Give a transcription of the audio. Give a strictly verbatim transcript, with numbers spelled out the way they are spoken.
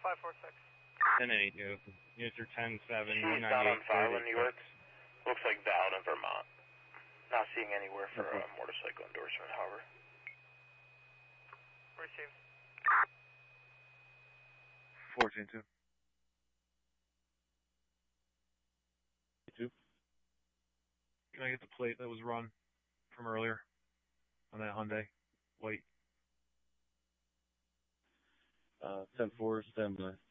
five four six. ten eight, you. Units are ten seven, She's not on file in New York. Looks like valid in Vermont. Not seeing anywhere for a motorcycle endorsement, however. Received. fourteen two. two. Can I get the plate that was run from earlier on that Hyundai? White. Uh, ten four, stand by.